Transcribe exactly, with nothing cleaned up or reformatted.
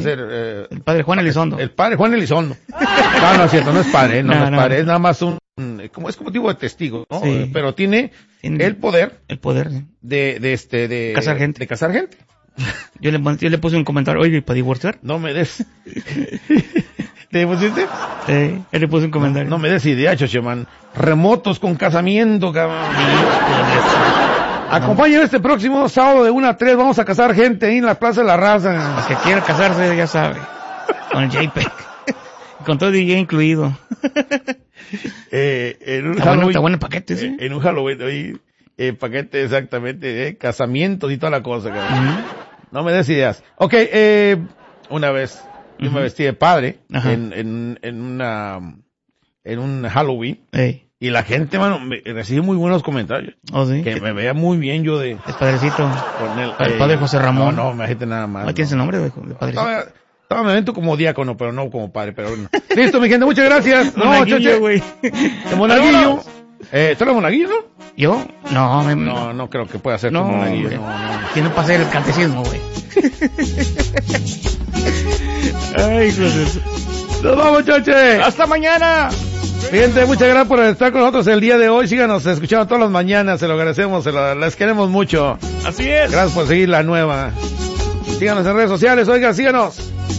ser... Eh, el padre Juan Elizondo. El padre Juan Elizondo. No, no es cierto, no es padre, no, no, no es padre, no. Es nada más un... Como, es como tipo de testigo, ¿no? Sí. Pero tiene, tiene el poder... El poder, sí. De, de este, de... Casar gente. De casar gente. Yo le, yo le puse un comentario, oye, ¿para divorciar? No me des... ¿Te pusiste? Sí, él le puse un comentario. No, no me des idea, chocheman. Remotos con casamiento, cabrón. Acompáñenme este próximo sábado de una a tres. Vamos a casar gente ahí en la Plaza de la Raza. El que quiera casarse, ya sabe. Con el JPEG. Con todo D J incluido. eh, en un está, Halloween, bueno, está bueno el paquete, ¿sí? En un Halloween, ahí, eh, paquete exactamente, eh, casamientos y toda la cosa, cabrón. Uh-huh. No me des ideas. Ok, eh, una vez... Yo uh-huh. me vestí de padre en, en, en una, en un Halloween. Ey. Y la gente, mano, me recibí muy buenos comentarios. Oh, sí. Que me veía muy bien yo de... El padrecito. Con el, el padre eh, José Ramón. No, no, me gente nada más. ¿No tienes el nombre de, de padrecito? Estaba, estaba me evento como diácono, pero no como padre, pero no. Listo, mi gente, muchas gracias. No, choche. güey. De Monaguillo. Eh, ¿tú eres Monaguillo, no? ¿Yo? No, me... No, no creo que pueda ser no, tu Monaguillo. No, no. Tiene para hacer el catecismo, güey. Ay, hijo de eso. Nos vamos, choche. Hasta mañana. Gente, muchas gracias por estar con nosotros el día de hoy. Síganos escuchando todas las mañanas. Se lo agradecemos. Se lo, les queremos mucho. Así es. Gracias por seguir la nueva. Síganos en redes sociales. Oiga, síganos.